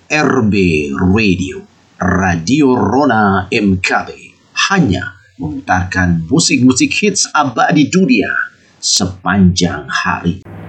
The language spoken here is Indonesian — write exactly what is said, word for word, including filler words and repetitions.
R B Radio, Radio Rona M K B, hanya memutarkan musik-musik hits abadi dunia sepanjang hari.